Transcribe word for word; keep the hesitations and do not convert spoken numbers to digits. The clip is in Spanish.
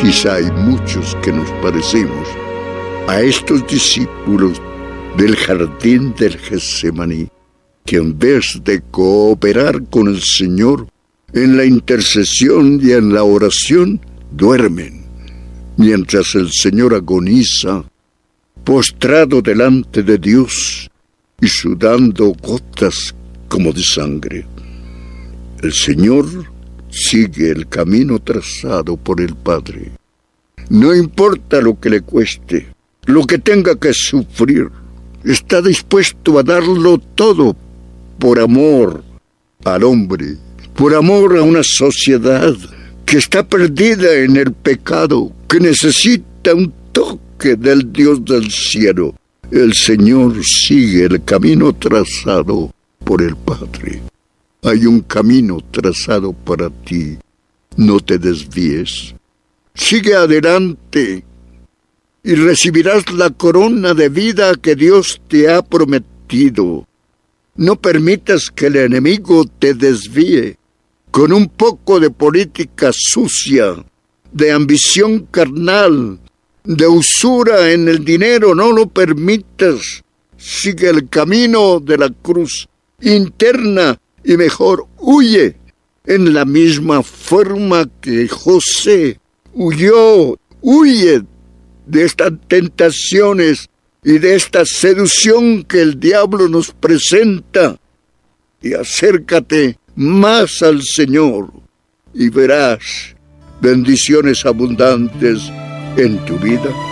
Quizá hay muchos que nos parecemos a estos discípulos del jardín del Getsemaní, que en vez de cooperar con el Señor en la intercesión y en la oración, duermen, mientras el Señor agoniza, postrado delante de Dios y sudando gotas como de sangre. El Señor sigue el camino trazado por el Padre. No importa lo que le cueste, lo que tenga que sufrir, está dispuesto a darlo todo por amor al hombre, por amor a una sociedad que está perdida en el pecado, que necesita un toque del Dios del cielo. El Señor sigue el camino trazado por el Padre. Hay un camino trazado para ti. No te desvíes. Sigue adelante y recibirás la corona de vida que Dios te ha prometido. No permitas que el enemigo te desvíe con un poco de política sucia, de ambición carnal, de usura en el dinero. No lo permitas. Sigue el camino de la cruz interna y mejor huye en la misma forma que José huyó. Huye de estas tentaciones y de esta seducción que el diablo nos presenta, y acércate más al Señor y verás bendiciones abundantes en tu vida.